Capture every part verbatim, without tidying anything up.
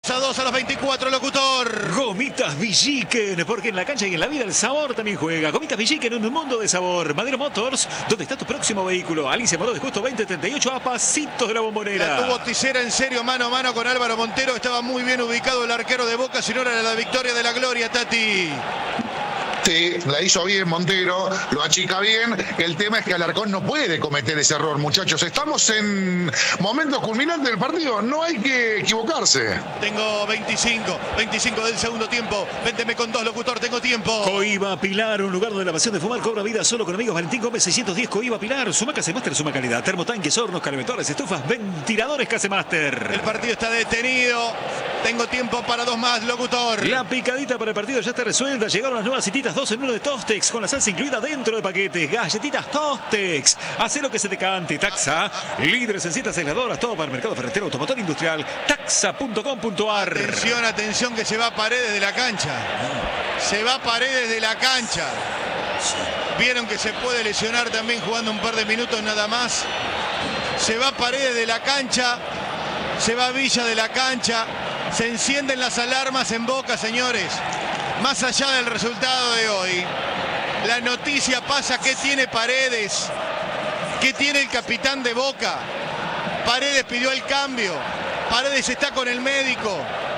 dos a dos a los veinticuatro, locutor. Gomitas Villiquen, porque en la cancha y en la vida el sabor también juega. Gomitas Villiquen, un mundo de sabor. Madero Motors, ¿dónde está tu próximo vehículo? Alicia Moró de Justo veinte treinta y ocho, a pasitos de la Bombonera. La tuvo Tisera en serio, mano a mano con Álvaro Montero. Estaba muy bien ubicado el arquero de Boca, si no era la victoria de la gloria, Tati. Sí, la hizo bien Montero, lo achica bien. El tema es que Alarcón no puede cometer ese error, muchachos. Estamos en momentos culminantes del partido, no hay que equivocarse. Tengo veinticinco, veinticinco del segundo tiempo. Vénteme con dos, locutor, tengo tiempo. Coiba Pilar, un lugar donde la pasión de fumar cobra vida solo con amigos. Valentín Gómez seiscientos diez, Coiba Pilar. Suma Casemaster, suma calidad. Termotanques, hornos, calentadores, estufas, ventiladores Casemaster. El partido está detenido. Tengo tiempo para dos más, locutor. La picadita para el partido ya está resuelta. Llegaron las nuevas cititas dos en uno de Tostex, con la salsa incluida dentro de paquetes. Galletitas Tostex. Hacé lo que se te cante. Taxa. Líderes en citas aisladoras. Todo para el mercado ferretero, automotor industrial. Taxa punto com punto ar. Atención, atención, que se va a Paredes de la cancha. Se va a Paredes de la cancha. Vieron que se puede lesionar también jugando un par de minutos nada más. Se va a Paredes de la cancha. Se va Villa de la cancha. Se encienden las alarmas en Boca, señores. Más allá del resultado de hoy, la noticia pasa: ¿qué tiene Paredes? ¿Qué tiene el capitán de Boca? Paredes pidió el cambio. Paredes está con el médico.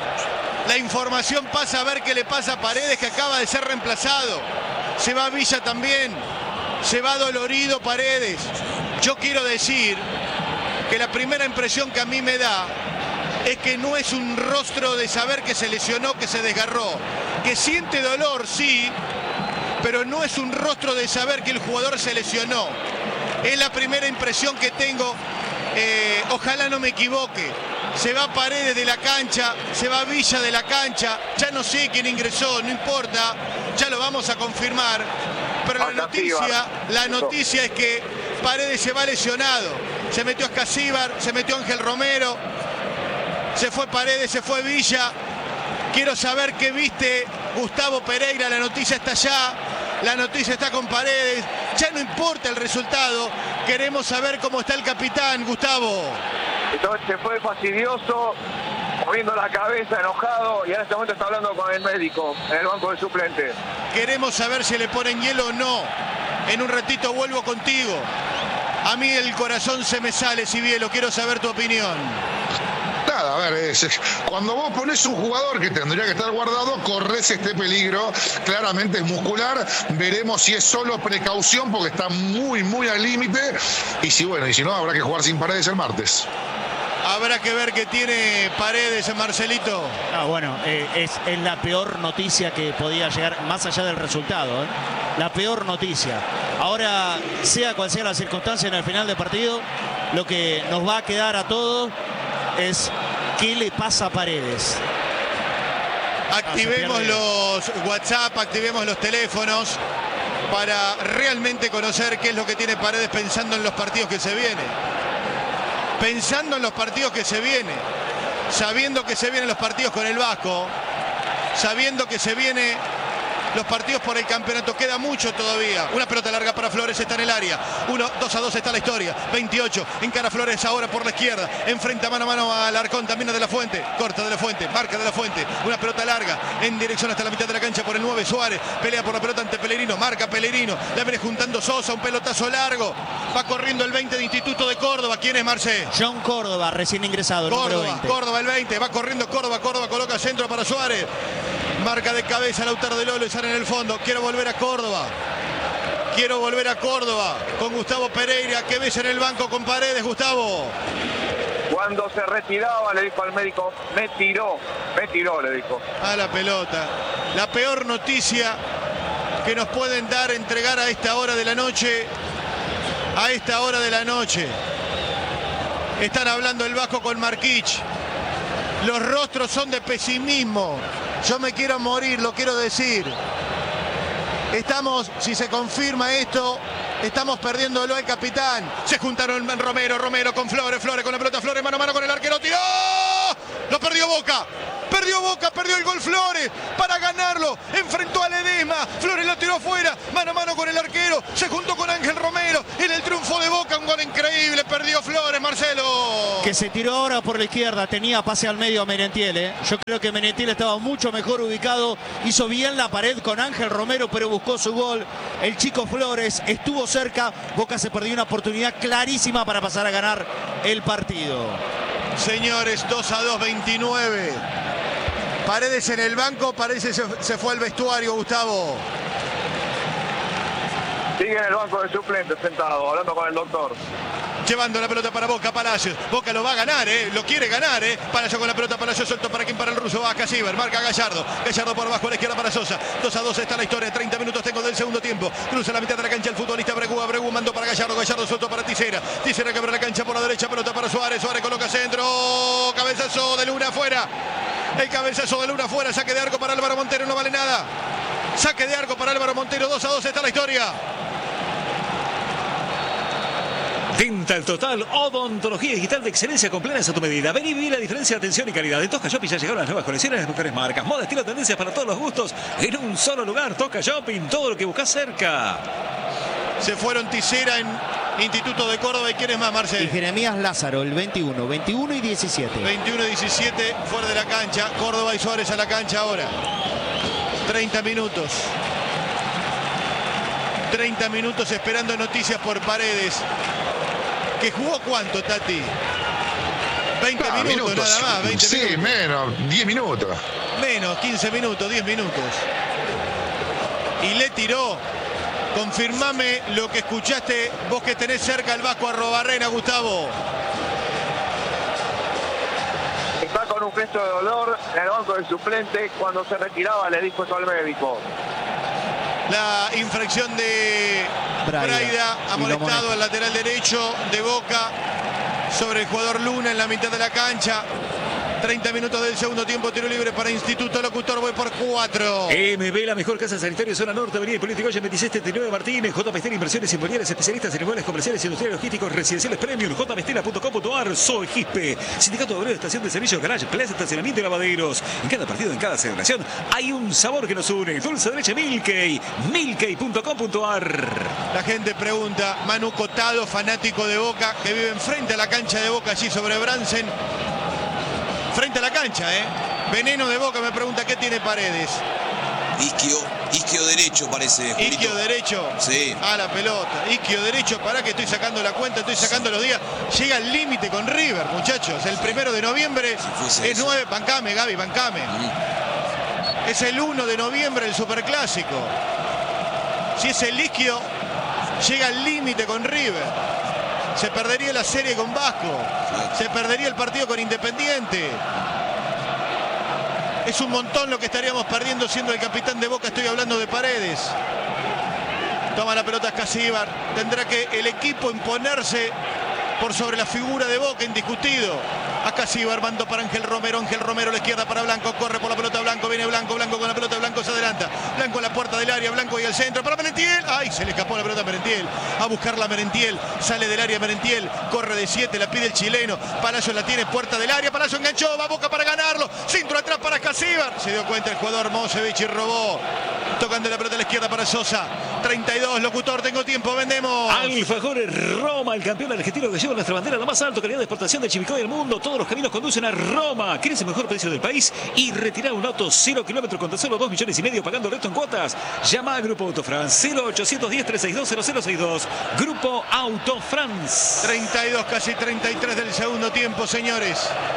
La información pasa a ver qué le pasa a Paredes, que acaba de ser reemplazado. Se va Villa también. Se va dolorido Paredes. Yo quiero decir que la primera impresión que a mí me da es que no es un rostro de saber que se lesionó, que se desgarró. Que siente dolor, sí, pero no es un rostro de saber que el jugador se lesionó. Es la primera impresión que tengo. Eh, ojalá no me equivoque. Se va Paredes de la cancha, se va Villa de la cancha. Ya no sé quién ingresó, no importa. Ya lo vamos a confirmar. Pero la noticia, la noticia es que Paredes se va lesionado. Se metió Escasíbar, se metió Ángel Romero. Se fue Paredes, se fue Villa. Quiero saber qué viste Gustavo Pereira. La noticia está allá. La noticia está con Paredes. Ya no importa el resultado. Queremos saber cómo está el capitán, Gustavo. Entonces se fue fastidioso, moviendo la cabeza, enojado, y en este momento está hablando con el médico en el banco de suplentes. Queremos saber si le ponen hielo o no. En un ratito vuelvo contigo. A mí el corazón se me sale, Cibielo. Quiero saber tu opinión. Nada, a ver, es, es, cuando vos pones un jugador que tendría que estar guardado, corres este peligro. Claramente es muscular. Veremos si es solo precaución, porque está muy, muy al límite. Y si, bueno, y si no, habrá que jugar sin Paredes el martes. Habrá que ver qué tiene Paredes, Marcelito. Ah, bueno, eh, es, es la peor noticia que podía llegar, más allá del resultado, ¿eh? La peor noticia. Ahora, sea cual sea la circunstancia en el final del partido, lo que nos va a quedar a todos es qué le pasa a Paredes. Activemos ah, los WhatsApp, activemos los teléfonos para realmente conocer qué es lo que tiene Paredes pensando en los partidos que se vienen. Pensando en los partidos que se vienen. Sabiendo que se vienen los partidos con el Vasco. Sabiendo que se vienen los partidos por el campeonato. Queda mucho todavía. Una pelota larga para Flores, está en el área. uno, dos a dos está la historia. veintiocho, encara Flores ahora por la izquierda. Enfrenta mano a mano a Alarcón, también a De la Fuente. Corta De la Fuente, marca De la Fuente. Una pelota larga en dirección hasta la mitad de la cancha por el nueve, Suárez. Pelea por la pelota ante Pellegrino, marca Pellegrino. La viene juntando Sosa, un pelotazo largo. Va corriendo el veinte de Instituto de Córdoba. ¿Quién es, Marcé? John Córdoba, recién ingresado. Córdoba, Córdoba el veinte. Va corriendo Córdoba, Córdoba coloca centro para Suárez. Marca de cabeza Lautaro de Lolo y sale en el fondo. Quiero volver a Córdoba. Quiero volver a Córdoba con Gustavo Pereira. ¿Qué ves en el banco con Paredes, Gustavo? Cuando se retiraba le dijo al médico, me tiró, me tiró, le dijo. A la pelota. La peor noticia que nos pueden dar, entregar a esta hora de la noche. A esta hora de la noche. Están hablando el Vasco con Marquich. Los rostros son de pesimismo. Yo me quiero morir, lo quiero decir. Estamos, si se confirma esto, estamos perdiéndolo al capitán. Se juntaron Romero, Romero con Flores, Flores con la pelota, Flores mano a mano con el arquero. ¡Tiró! Lo perdió Boca. perdió Boca, perdió el gol Flores para ganarlo, enfrentó a Ledesma, Flores lo tiró fuera, mano a mano con el arquero, se juntó con Ángel Romero en el triunfo de Boca, un gol increíble, perdió Flores, Marcelo. Que se tiró ahora por la izquierda, tenía pase al medio a Merentiel, ¿eh? Yo creo que Merentiel estaba mucho mejor ubicado, hizo bien la pared con Ángel Romero, pero buscó su gol. El chico Flores estuvo cerca, Boca se perdió una oportunidad clarísima para pasar a ganar el partido. Señores, dos a dos, veintinueve. Paredes en el banco, parece se, se fue al vestuario, Gustavo. Sigue en el banco de suplentes sentado, hablando con el doctor. Llevando la pelota para Boca, Palacios. Boca lo va a ganar, ¿eh? Lo quiere ganar, ¿eh? Palacios con la pelota, Palacios suelto para quien, para el ruso. Va Casiber, marca Gallardo. Gallardo por abajo a la izquierda para Sosa. dos a dos está la historia. treinta minutos tengo del segundo tiempo. Cruza la mitad de la cancha el futbolista Bregu. Bregu mandó para Gallardo. Gallardo suelto para Tisera. Tisera que abre la cancha por la derecha. Pelota para Suárez. Suárez coloca centro. Cabezazo de Luna afuera. El cabezazo de Luna afuera. Saque de arco para Álvaro Montero. No vale nada. Saque de arco para Álvaro Montero. dos a dos está la historia. Dental Total, odontología digital de excelencia con planes a tu medida. Ven y viví la diferencia de atención y calidad. En Tosca Shopping ya llegaron las nuevas colecciones de las mejores marcas. Moda, estilo, tendencias para todos los gustos en un solo lugar. Tosca Shopping, todo lo que buscas cerca. Se fueron Tisera en Instituto de Córdoba. ¿Y quién es más, Marcel? Y Jeremías Lázaro, el veintiuno, veintiuno y diecisiete. veintiuno y diecisiete fuera de la cancha. Córdoba y Suárez a la cancha ahora. treinta minutos. treinta minutos esperando noticias por Paredes. ¿Que jugó cuánto, Tati? veinte Ah, minutos, minutos, nada más. veinte sí, minutos. menos, diez minutos. Menos, quince minutos, diez minutos. Y le tiró. Confirmame lo que escuchaste vos que tenés cerca al Vasco Arrobarrena, Gustavo. Está con un gesto de dolor en el banco del suplente. Cuando se retiraba le dijo eso al médico. La infracción de Braida. Braida ha Y lo molestado amonesta. al lateral derecho de Boca sobre el jugador Luna en la mitad de la cancha. treinta minutos del segundo tiempo, tiro libre para Instituto Locutor, voy por cuatro. M B, la mejor casa sanitaria, zona norte, avenida Político Goya veintiséis setenta y nueve Martínez. J. Pestel, inversiones inmobiliarias, especialistas en inmuebles comerciales, industriales, logísticos, residenciales premium. j pestela punto com punto a r. Soy Gispe, Sindicato Obrero, Estación de Servicios, Garage, Plaza, Estacionamiento y Lavaderos. En cada partido, en cada celebración, hay un sabor que nos une. Dulce de leche Milkey, milkey punto com punto a r. La gente pregunta, Manu Cotado, fanático de Boca, que vive enfrente a la cancha de Boca, allí sobre Bransen. Frente a la cancha, ¿eh? Veneno de Boca me pregunta, ¿qué tiene Paredes? Isquio, isquio derecho parece, Julito. Isquio derecho. Sí. A la pelota. Isquio derecho, para que estoy sacando la cuenta, estoy sacando los días. Llega al límite con River, muchachos. El primero de noviembre fuese es eso. nueve. Bancame, Gaby, bancame. Mm. Es el uno de noviembre el Superclásico. Si es el Isquio, llega al límite con River. Se perdería la serie con Vasco. Se perdería el partido con Independiente. Es un montón lo que estaríamos perdiendo siendo el capitán de Boca. Estoy hablando de Paredes. Toma la pelota Escasíbar. Tendrá que el equipo imponerse por sobre la figura de Boca, indiscutido. Escasíbar, mando para Ángel Romero. Ángel Romero a la izquierda para Blanco. Corre por la pelota Blanco. Viene Blanco. Blanco con la pelota. Blanco se adelanta. Blanco en la puerta del área. Blanco y al centro para Merentiel. ¡Ay! Se le escapó la pelota a Merentiel. A buscarla Merentiel. Sale del área Merentiel. Corre de siete. La pide el chileno. Palacio la tiene. Puerta del área. Palacio enganchó. Va Boca para ganarlo. Centro atrás para Escasíbar. Se dio cuenta el jugador Mosevich y robó. Tocando la pelota a la izquierda para Sosa. treinta y dos. Locutor, tengo tiempo. Vendemos. Alfajores Roma, el campeón argentino que lleva nuestra bandera, lo más alto, calidad de exportación de Chivicoy del mundo. Todos los caminos conducen a Roma. ¿Quieres el mejor precio del país y retirar un auto cero kilómetros con tan solo dos millones y medio pagando el resto en cuotas? Llama a Grupo Autofrance cero ochocientos diez, trescientos sesenta y dos, cero cero sesenta y dos. Grupo Autofrance. treinta y dos, casi treinta y tres del segundo tiempo, señores.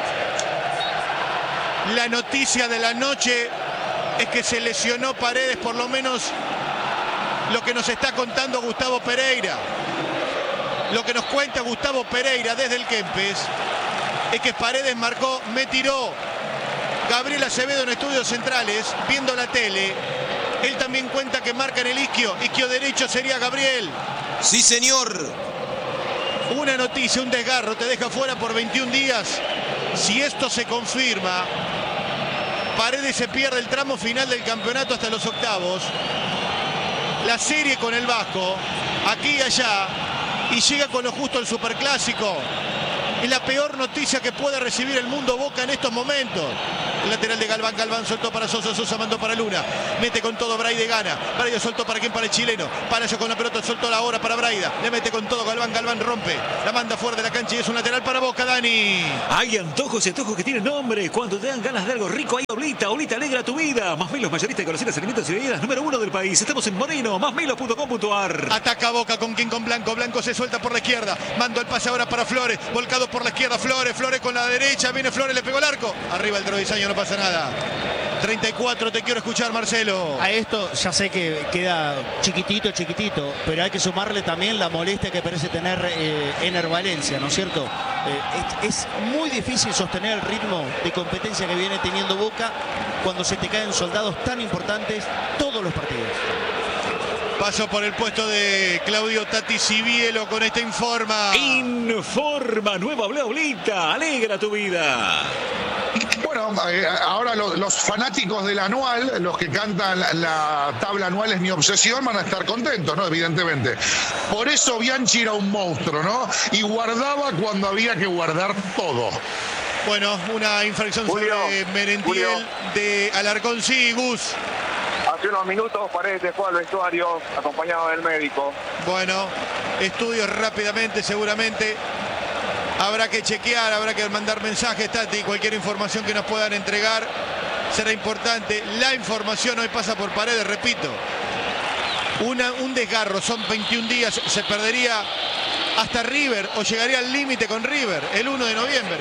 La noticia de la noche es que se lesionó Paredes, por lo menos lo que nos está contando Gustavo Pereira. Lo que nos cuenta Gustavo Pereira desde el Kempes es que Paredes marcó, me tiró. Gabriel Acevedo en Estudios Centrales, viendo la tele. Él también cuenta que marca en el isquio. Isquio derecho sería Gabriel. Sí, señor. Una noticia, un desgarro, te deja fuera por veintiún días. Si esto se confirma, Paredes se pierde el tramo final del campeonato hasta los octavos. La serie con el Vasco, aquí y allá, y llega con lo justo el Superclásico. Es la peor noticia que puede recibir el mundo Boca en estos momentos. El lateral de Galván, Galván soltó para Sosa, Sosa mandó para Luna. Mete con todo Braida, gana. Braida soltó para quién, para el chileno. Palacio con la pelota, soltó la hora para Braida. Le mete con todo Galván, Galván rompe. La manda fuera de la cancha y es un lateral para Boca, Dani. Hay antojos y antojos que tienen nombre. Cuando te dan ganas de algo rico, hay Oblita. Oblita alegra tu vida. Más Melos, mayorista de golosinas, alimentos y bebidas número uno del país. Estamos en Moreno, más melos punto com punto ar. Ataca Boca con quien, con Blanco. Blanco se suelta por la izquierda. Mando el pase ahora para Flores. Volcado por la izquierda, Flores. Flores con la derecha. Viene Flores, le pegó el arco. Arriba el Trevisaño, no pasa nada. treinta y cuatro, te quiero escuchar, Marcelo. A esto ya sé que queda chiquitito, chiquitito, pero hay que sumarle también la molestia que parece tener eh, Ener Valencia, ¿no es cierto? Eh, es, es muy difícil sostener el ritmo de competencia que viene teniendo Boca cuando se te caen soldados tan importantes todos los partidos. Paso por el puesto de Claudio Tati Cibielo con esta informa. Informa, nueva Oblita, alegra tu vida. Bueno, eh, ahora lo, los fanáticos del anual, los que cantan la, la tabla anual es mi obsesión, van a estar contentos, ¿no? Evidentemente. Por eso Bianchi era un monstruo, ¿no? Y guardaba cuando había que guardar todo. Bueno, una infracción Julio, sobre Merentiel Julio. de Alarcón. Sí, Gus. Hace unos minutos Paredes fue al vestuario acompañado del médico. Bueno, estudios rápidamente, seguramente. Habrá que chequear, habrá que mandar mensajes, Tati. Cualquier información que nos puedan entregar será importante. La información hoy pasa por Paredes, repito. Una, un desgarro, son veintiún días, se perdería hasta River o llegaría al límite con River el uno de noviembre.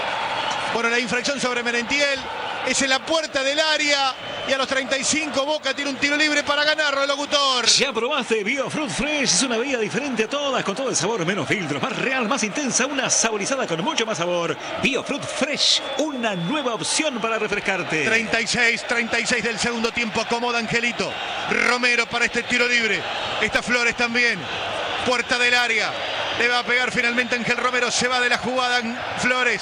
Bueno, la infracción sobre Merentiel es en la puerta del área y a los treinta y cinco Boca tiene un tiro libre para ganarlo, el locutor. Ya probaste BioFruit Fresh, es una bebida diferente a todas, con todo el sabor, menos filtros, más real, más intensa, una saborizada con mucho más sabor. BioFruit Fresh, una nueva opción para refrescarte. treinta y seis, treinta y seis del segundo tiempo, acomoda Angelito. Romero para este tiro libre. Está Flores también. Puerta del área. Le va a pegar finalmente Ángel Romero, se va de la jugada Flores.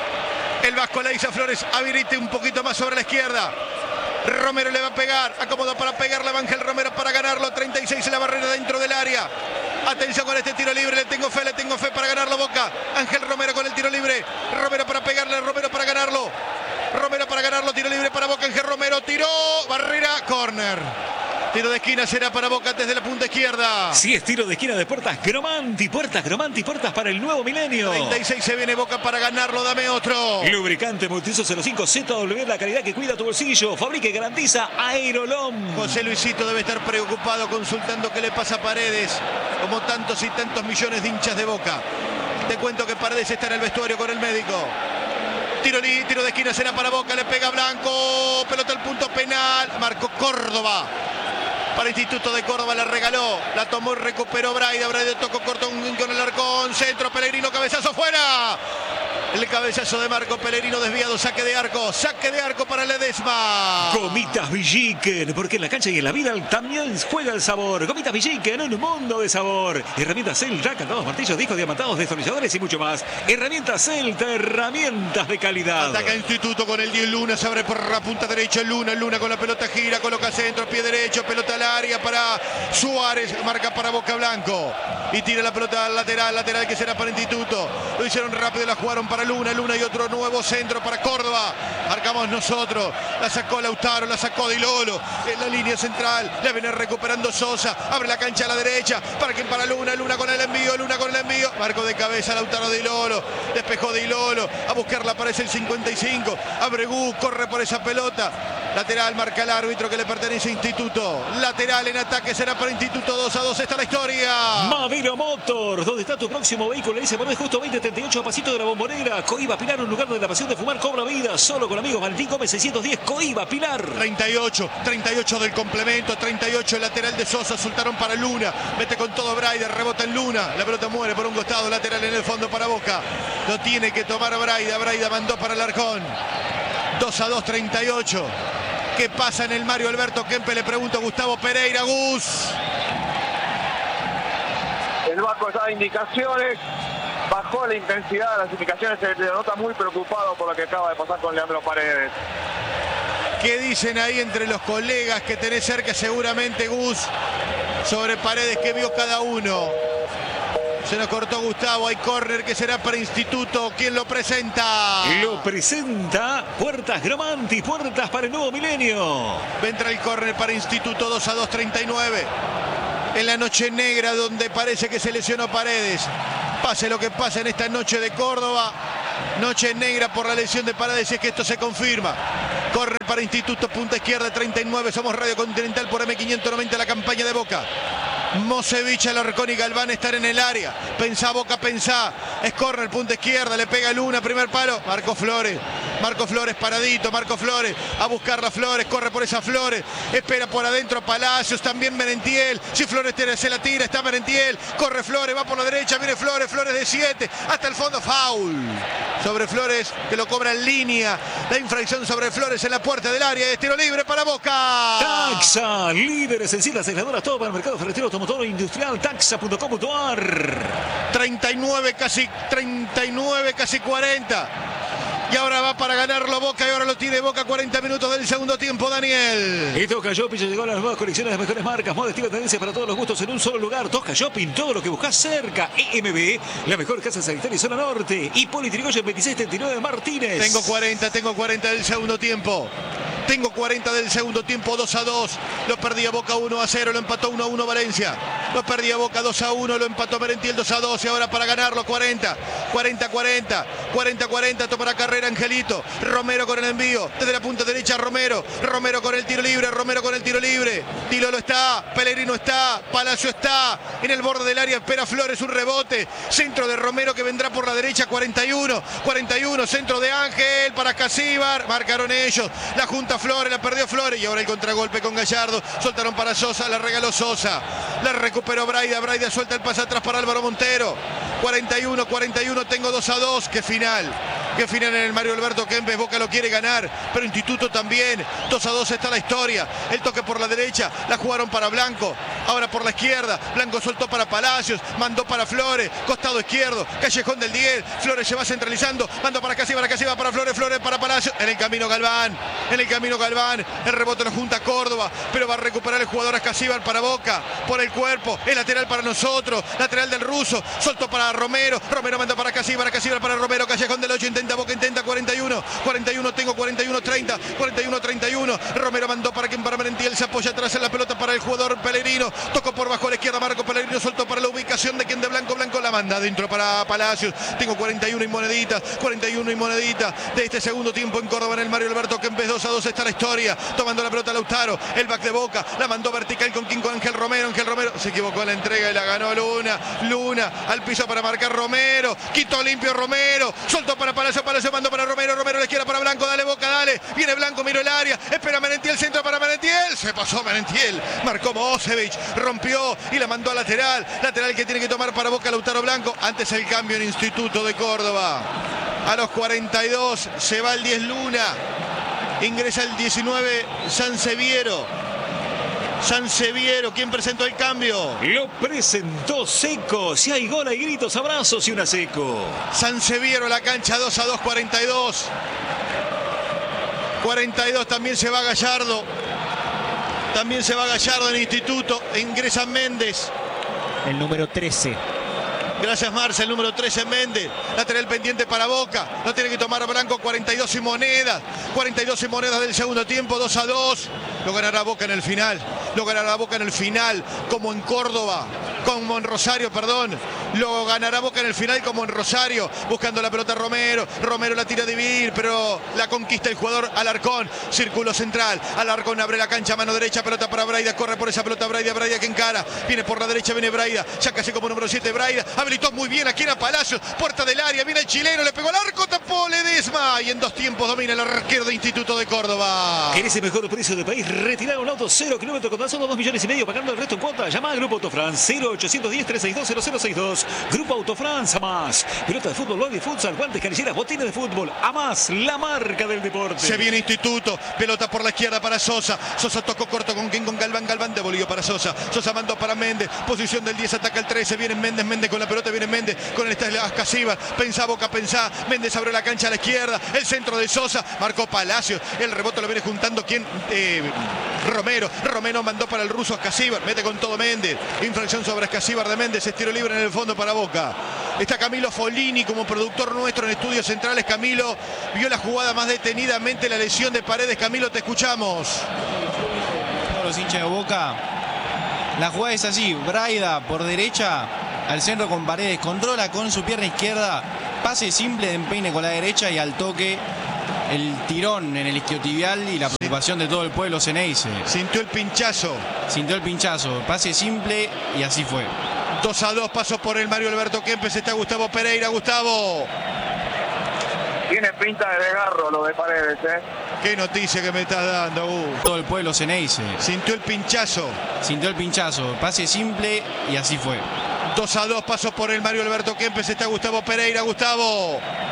El Vasco le dice a Flores, habilite un poquito más sobre la izquierda. Romero le va a pegar, acomoda para pegarle a Ángel Romero para ganarlo. treinta y seis en la barrera dentro del área. Atención con este tiro libre, le tengo fe, le tengo fe para ganarlo Boca. Ángel Romero con el tiro libre. Romero para pegarle, Romero para ganarlo. Romero para ganarlo, tiro libre para Boca. Ángel Romero tiró, barrera, córner. Tiro de esquina será para Boca desde la punta izquierda. Si es tiro de esquina de Puertas Gromanti, Puertas Gromanti, Puertas para el nuevo milenio. treinta y seis se viene Boca para ganarlo, dame otro. Lubricante Multiuso cero cinco Z W, la calidad que cuida tu bolsillo. Fabrica y garantiza Aerolom. José Luisito debe estar preocupado consultando qué le pasa a Paredes, como tantos y tantos millones de hinchas de Boca. Te cuento que Paredes está en el vestuario con el médico. Tiro, tiro de esquina será para Boca, le pega Blanco, pelota al punto penal, marcó Córdoba. Para Instituto de Córdoba la regaló, la tomó y recuperó Braida. Braida tocó corto con el arcón, centro, Pellegrino, cabezazo fuera. El cabezazo de Marco Pellegrino desviado, saque de arco, saque de arco para Ledesma. Gomitas Villiquen, porque en la cancha y en la vida también juega el sabor. Gomitas Villiquen, un mundo de sabor. Herramientas Celta, candados, martillos, discos diamantados, destornilladores y mucho más. Herramientas Celta, herramientas de calidad. Ataca Instituto con el diez Luna, se abre por la punta derecha Luna, Luna con la pelota gira, coloca centro, pie derecho, pelota al área para Suárez, marca para Boca Blanco. Y tira la pelota al lateral, lateral que será para Instituto. Lo hicieron rápido, la jugaron para Luna, Luna y otro nuevo centro para Córdoba. Marcamos nosotros, la sacó Lautaro, la sacó Di Lolo en la línea central, la viene recuperando Sosa, abre la cancha a la derecha, para quien para Luna, Luna con el envío, Luna con el envío, marco de cabeza Lautaro Di Lolo, despejó Di Lolo, a buscarla aparece el cincuenta y cinco, abre Gus, corre por esa pelota, lateral marca el árbitro que le pertenece a Instituto, lateral en ataque será para Instituto, dos a dos está la historia. Maviro Motors, ¿dónde está tu próximo vehículo? Le dice, ponés justo veinte treinta y ocho a pasito de la Bombonera. Coiba Pilar, un lugar donde la pasión de fumar cobra vida. Solo con amigos. Valentín Gómez seiscientos diez, Coiba Pilar. treinta y ocho, treinta y ocho del complemento, treinta y ocho el lateral de Sosa, soltaron para Luna, mete con todo Braida, rebota en Luna, la pelota muere por un costado, lateral en el fondo para Boca. Lo tiene que tomar Braida, Braida mandó para el Arcón. dos a dos, treinta y ocho. ¿Qué pasa en el Mario Alberto Kempe? Le pregunto a Gustavo Pereira, Gus. El Vasco está de indicaciones, bajó la intensidad de las indicaciones, se le nota muy preocupado por lo que acaba de pasar con Leandro Paredes. ¿Qué dicen ahí entre los colegas que tenés cerca seguramente, Gus, sobre Paredes? ¿Qué vio cada uno? Se nos cortó Gustavo, hay córner que será para Instituto. ¿Quién lo presenta? Lo presenta Puertas Gramanti, puertas para el nuevo milenio. Vendrá el córner para Instituto, dos a dos, treinta y nueve. En la noche negra donde parece que se lesionó Paredes. Pase lo que pase en esta noche de Córdoba. Noche negra por la lesión de Paredes, es que esto se confirma. Córner para Instituto, punta izquierda, treinta y nueve. Somos Radio Continental por M quinientos noventa, la campaña de Boca. Mosevich, Alarcón y Galván están en el área. Pensá, Boca, pensá. Es córner, punta izquierda, le pega Luna, primer palo. Marco Flores. Marco Flores paradito, Marco Flores a buscar las Flores, corre por esas Flores, espera por adentro Palacios, también Merentiel, si Flores se la tira, está Merentiel, corre Flores, va por la derecha, viene Flores, Flores de siete, hasta el fondo, foul sobre Flores, que lo cobra en línea, la infracción sobre Flores en la puerta del área, es tiro libre para Boca. Taxa, líderes en citas aisladoras, todo para el mercado ferretero, automotor e industrial, taxa punto com punto a r. treinta y nueve, casi treinta y nueve, casi cuarenta. Y ahora va para ganarlo Boca y ahora lo tiene Boca, cuarenta minutos del segundo tiempo, Daniel. Y Tosca Shopping ya llegó a las nuevas colecciones de las mejores marcas, moda, estilo, tendencias para todos los gustos en un solo lugar. Tosca Shopping, todo lo que buscas cerca. E M B, la mejor casa sanitaria y zona norte. Y Politrigoyen veintiséis treinta y nueve Martínez. Tengo cuarenta, tengo cuarenta del segundo tiempo. Tengo cuarenta del segundo tiempo, dos a dos. Lo perdía Boca uno a cero, lo empató uno a uno Valencia. Lo perdía Boca dos a uno, lo empató Merentiel dos a dos. Y ahora para ganarlo, cuarenta, cuarenta, cuarenta, cuarenta, cuarenta, tomará carrera Angelito. Romero con el envío, desde la punta derecha Romero. Romero con el tiro libre, Romero con el tiro libre. Tilo lo está, Pellegrino está, Palacio está. En el borde del área espera Flores, un rebote. Centro de Romero que vendrá por la derecha, cuarenta y uno, cuarenta y uno, centro de Ángel para Casíbar. Marcaron ellos, la junta Flores, la perdió Flores y ahora el contragolpe con Gallardo. Soltaron para Sosa, la regaló Sosa. La recuperó Braida, Braida suelta el pase atrás para Álvaro Montero. cuarenta y uno, cuarenta y uno, tengo dos a dos. Qué final, qué final en el Mario Alberto Kempes. Boca lo quiere ganar, pero Instituto también. dos a dos está la historia. El toque por la derecha, la jugaron para Blanco. Ahora por la izquierda, Blanco soltó para Palacios, mandó para Flores, costado izquierdo, Callejón del diez. Flores se va centralizando, mandó para Casíbar, para Casíbar, para Flores, Flores para Palacios. En el camino Galván, en el camino Galván, el rebote lo junta Córdoba, pero va a recuperar el jugador Casíbar para Boca, por el cuerpo, el lateral para nosotros, lateral del ruso, soltó para Romero, Romero manda para Casíbar, Casíbar para Romero, Callejón del ocho, intenta Boca, intenta cuarenta y uno, cuarenta y uno, tengo cuarenta y uno, treinta, cuarenta y uno, treinta y uno, Romero mandó para quien para Merentiel, se apoya atrás en la pelota para el jugador Pellegrino, tocó por bajo a la izquierda, Marco Pellegrino soltó para la ubicación de quien de Blanco, Blanco la manda adentro para Palacios, tengo cuarenta y uno y moneditas, cuarenta y uno y moneditas de este segundo tiempo en Córdoba en el Mario Alberto Kempes, dos a dos está la historia, tomando la pelota Lautaro, el back de Boca, la mandó vertical con quien, con Ángel Romero, Ángel Romero se equivocó en la entrega y la ganó Luna, Luna al piso para marcar Romero, quitó limpio Romero, soltó para Palacio, Palacio mandó para Romero, Romero a la izquierda para Blanco, dale Boca, dale, viene Blanco, miró el área, espera Merentiel, centro para Merentiel, se pasó Merentiel, marcó Mosevich, rompió y la mandó a lateral, lateral que tiene que tomar para Boca Lautaro Blanco, antes el cambio en Instituto de Córdoba, a los cuarenta y dos se va el diez Luna, ingresa el diecinueve Sanseviero, Sanseviero, ¿quién presentó el cambio? Lo presentó Seco. Si hay gol, hay gritos, abrazos y una Seco. Sanseviero, la cancha, dos a dos, cuarenta y dos. cuarenta y dos, también se va Gallardo. También se va Gallardo en Instituto. E ingresa Méndez. El número trece. Gracias Marce, el número trece Méndez, lateral pendiente para Boca, no tiene que tomar Blanco, cuarenta y dos y monedas, cuarenta y dos y monedas del segundo tiempo, dos a dos, lo ganará Boca en el final, lo ganará Boca en el final, como en Córdoba, como en Rosario, perdón, lo ganará Boca en el final como en Rosario, buscando la pelota Romero, Romero la tira a dividir, pero la conquista el jugador Alarcón, círculo central, Alarcón abre la cancha, mano derecha, pelota para Braida, corre por esa pelota Braida, Braida que encara, viene por la derecha, viene Braida, ya casi como número siete Braida, habilitó muy bien aquí era Palacios, puerta del área, viene el chileno, le pegó al arco, tapó Ledesma y en dos tiempos domina el arquero de Instituto de Córdoba. ¿Querés el mejor precio del país? Retirar un auto cero kilómetros con tan solo dos millones y medio, pagando el resto en cuota. Llama al Grupo Autofrance cero ochocientos diez, trescientos sesenta y dos, cero cero sesenta y dos. Grupo Autofrance, a más. Pelota de fútbol, lobby, futsal, guantes, canilleras, botines de fútbol. A más, la marca del deporte. Se viene Instituto, pelota por la izquierda para Sosa. Sosa tocó corto con quien, con Galván, Galván devolvió para Sosa. Sosa mandó para Méndez, posición del diez, ataca el trece, viene Méndez, Méndez con la pelota, viene Méndez con el Casíbar, pensá Boca, pensá, Méndez abrió la cancha a la izquierda, el centro de Sosa, marcó Palacios, el rebote lo viene juntando quien, eh, Romero, Romero mandó para el ruso Escasíbar, mete con todo Méndez, infracción sobre Escasíbar de Méndez, estiro libre en el fondo para Boca. Está Camilo Folini como productor nuestro en Estudios Centrales. Camilo vio la jugada más detenidamente, la lesión de Paredes. Camilo, te escuchamos. Todos los hinchas de Boca, la jugada es así: Braida por derecha al centro con Paredes, controla con su pierna izquierda, pase simple de empeine con la derecha y al toque el tirón en el isquiotibial y la preocupación de todo el pueblo Ceneice. Sintió el pinchazo. Sintió el pinchazo, pase simple y así fue. dos a dos, pasos por el Mario Alberto Kempes. Está Gustavo Pereira. Gustavo. Tiene pinta de desgarro lo de Paredes, ¿eh? Qué noticia que me estás dando, Gus. Todo el pueblo Ceneice. Sintió el pinchazo. Sintió el pinchazo, pase simple y así fue. dos a dos, pasos por el Mario Alberto Kempes. Está Gustavo Pereira. Gustavo.